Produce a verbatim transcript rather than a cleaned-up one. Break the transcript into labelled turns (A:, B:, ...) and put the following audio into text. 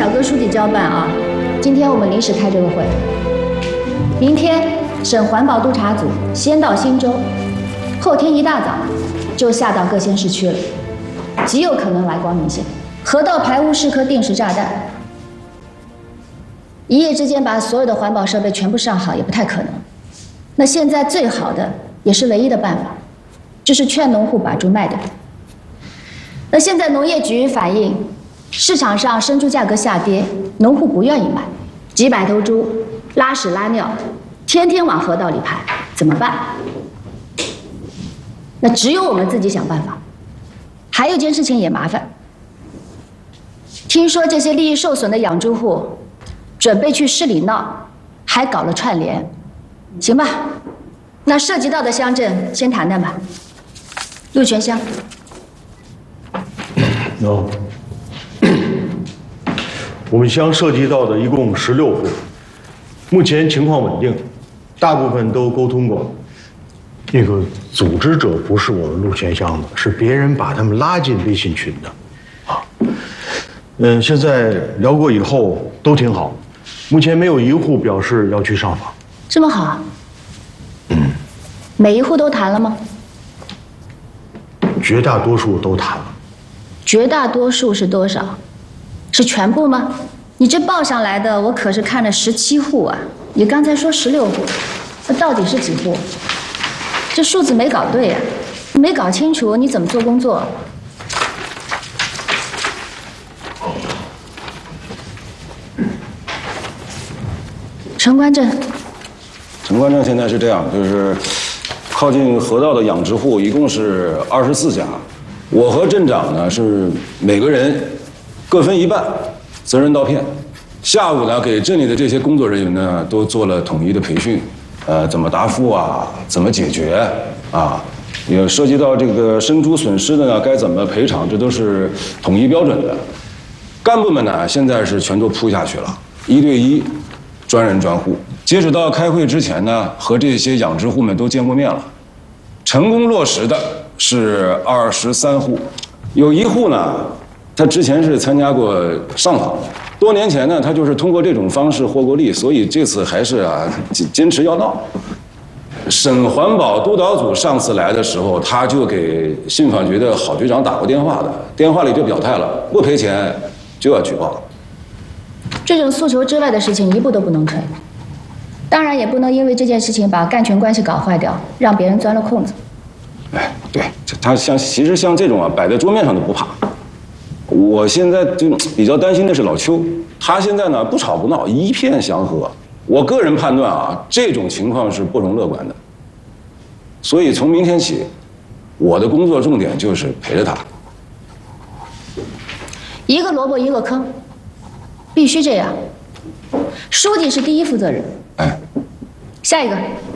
A: 小哥书记交办啊，今天我们临时开这个会，明天省环保督察组先到忻州，后天一大早就下到各县市区了，极有可能来光明县。河道排污室科定时炸弹，一夜之间把所有的环保设备全部上好也不太可能。那现在最好的也是唯一的办法，就是劝农户把猪卖掉。那现在农业局反映，市场上生猪价格下跌，农户不愿意买，几百头猪拉屎拉尿，天天往河道里排，怎么办？那只有我们自己想办法。还有件事情也麻烦，听说这些利益受损的养猪户准备去市里闹，还搞了串联，行吧？那涉及到的乡镇先谈谈吧。鹿泉乡。
B: no。我们乡涉及到的一共十六户，目前情况稳定，大部分都沟通过。那个组织者不是我们鹿泉乡的，是别人把他们拉进微信群的。啊，嗯，现在聊过以后都挺好，目前没有一户表示要去上访。
A: 这么好啊？
B: 嗯。
A: 每一户都谈了吗？
B: 绝大多数都谈了。
A: 绝大多数是多少？是全部吗？你这报上来的，我可是看了十七户啊！你刚才说十六户，那到底是几户？这数字没搞对呀、啊，没搞清楚，你怎么做工作？城关镇。
C: 城关镇现在是这样，就是靠近河道的养殖户一共是二十四家，我和镇长呢是每个人各分一半，责任到片。下午呢，给镇里的这些工作人员呢都做了统一的培训，呃，怎么答复啊，怎么解决啊，也涉及到这个生猪损失的呢，该怎么赔偿，这都是统一标准的。干部们呢，现在是全都扑下去了，一对一，专人专户。截止到开会之前呢，和这些养殖户们都见过面了，成功落实的是二十三户，有一户呢。他之前是参加过上访的，多年前呢，他就是通过这种方式获过利，所以这次还是啊坚持要闹。省环保督导组上次来的时候，他就给信访局的郝局长打过电话的，电话里就表态了，不赔钱就要举报。
A: 这种诉求之外的事情一步都不能吹，当然也不能因为这件事情把干权关系搞坏掉，让别人钻了空子。
C: 哎，对，他像其实像这种啊，摆在桌面上都不怕。我现在就比较担心的是老邱，他现在呢不吵不闹，一片祥和。我个人判断啊，这种情况是不容乐观的。所以从明天起，我的工作重点就是陪着他。
A: 一个萝卜一个坑，必须这样。书记是第一负责人。
C: 哎，
A: 下一个。